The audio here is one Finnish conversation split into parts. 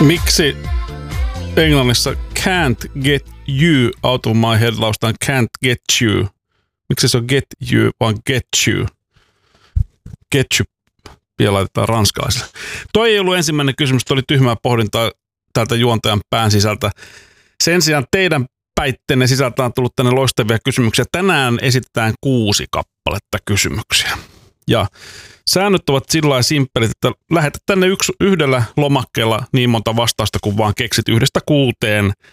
Miksi englannissa can't get you out of my head lausutaan can't get you? Miksi se on get you, vaan get you? Ketchup vielä laitetaan ranskalaisille. Toi ei ollut ensimmäinen kysymys, toi oli tyhmää pohdintaa täältä juontajan pään sisältä. Sen sijaan teidän päitteenne sisältä on tullut tänne loistavia kysymyksiä. Tänään esitetään 6 kappaletta kysymyksiä. Ja säännöt ovat sillä lailla simppelit, että lähetä tänne yhdellä lomakkeella niin monta vastausta, kun vaan keksit 1-6.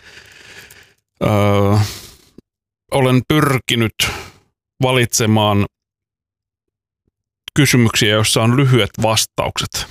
Olen pyrkinyt valitsemaan kysymyksiä, joissa on lyhyet vastaukset.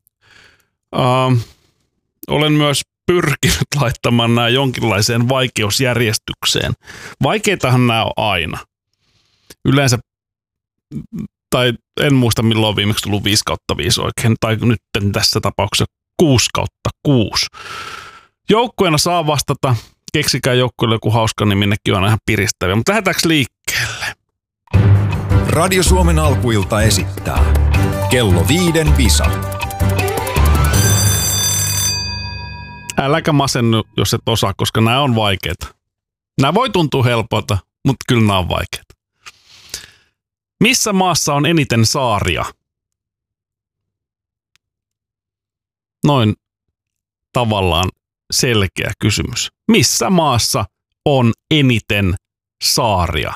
Olen myös pyrkinyt laittamaan nämä jonkinlaiseen vaikeusjärjestykseen. Vaikeitahan nämä on aina. Yleensä, tai en muista milloin on viimeksi tullut 5/5 oikein, tai nyt tässä tapauksessa 6/6. Joukkueena saa vastata. Keksikää joukkueelle joku hauska nimi, nekin on ihan piristäviä. Mutta lähdetäänkö liikkeelle? Radio Suomen alkuilta esittää Kello 5 visa. Äläkä masennu, jos et osaa, koska nämä on vaikeita. Nämä voi tuntua helpolta, mutta kyllä nämä on vaikeita. Missä maassa on eniten saaria? Noin tavallaan selkeä kysymys. Missä maassa on eniten saaria?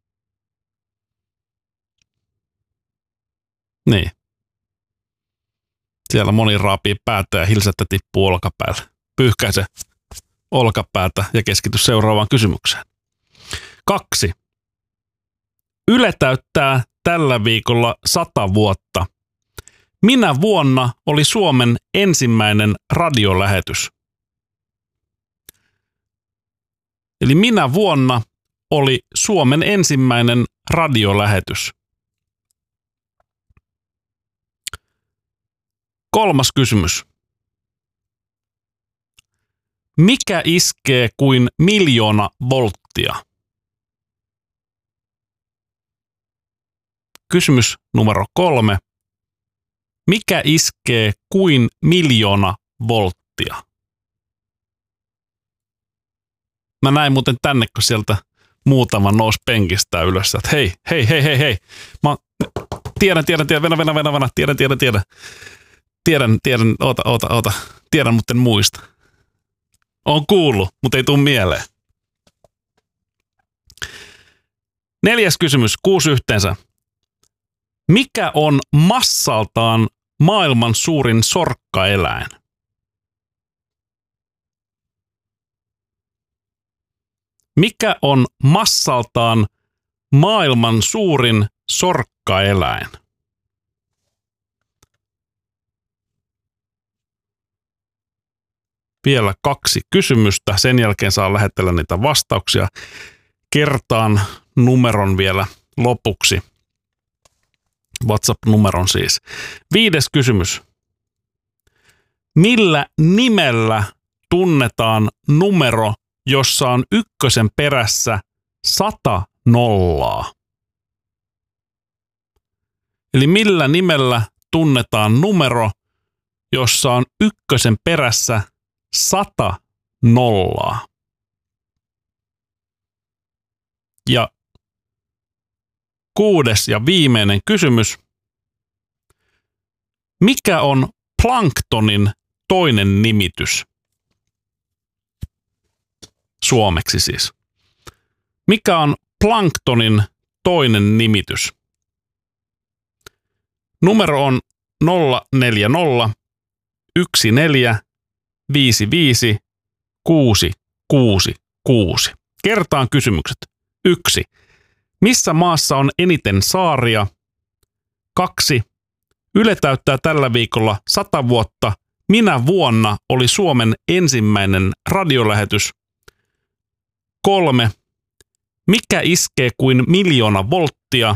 Niin. Siellä moni raapii päätä ja hilsettä tippuu olkapäälle. Pyyhkäise olkapäätä ja keskity seuraavaan kysymykseen. 2. Yle täyttää tällä viikolla 100 vuotta. Minä vuonna oli Suomen ensimmäinen radiolähetys? Eli minä vuonna oli Suomen ensimmäinen radiolähetys? 3. kysymys. Mikä iskee kuin 1,000,000 volttia? Kysymys numero 3. Mikä iskee kuin 1,000,000 volttia? Mä näin muuten tänne, kun sieltä muutama nousi penkistä ylös, että hei. Mä tiedän, venä, tiedän, oota, tiedän, mutta en muista. On kuullut, mutta ei tule mieleen. 4. kysymys, 6 yhteensä. Mikä on massaltaan maailman suurin sorkkaeläin? Mikä on massaltaan maailman suurin sorkkaeläin? Vielä 2 kysymystä. Sen jälkeen saa lähetellä niitä vastauksia. Kertaan numeron vielä lopuksi. WhatsApp-numeron siis. 5. kysymys. Millä nimellä tunnetaan numero, jossa on 1 perässä 100 nollaa? Eli millä nimellä tunnetaan numero, jossa on 1 perässä 100 nollaa? Ja 6. ja viimeinen kysymys. Mikä on planktonin toinen nimitys? Suomeksi siis. Mikä on planktonin toinen nimitys? Numero on 040 14 55 666. Kertaan kysymykset. 1. Missä maassa on eniten saaria? 2. Yle täyttää tällä viikolla 100 vuotta. Minä vuonna oli Suomen ensimmäinen radiolähetys? 3. Mikä iskee kuin 1,000,000 volttia?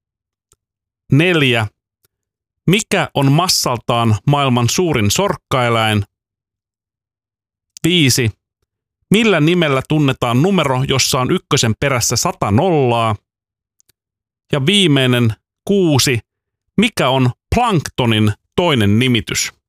4. Mikä on massaltaan maailman suurin sorkkaeläin? 5. Millä nimellä tunnetaan numero, jossa on 1 perässä 100 nollaa? Ja viimeinen 6. Mikä on planktonin toinen nimitys?